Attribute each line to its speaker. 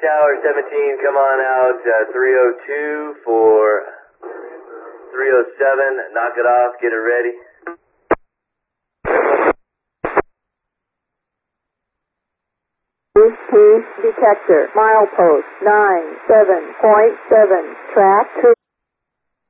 Speaker 1: Tower 17, come on out, 302 for 307, knock it off, get it ready.
Speaker 2: Detector, milepost 97.7, track 2.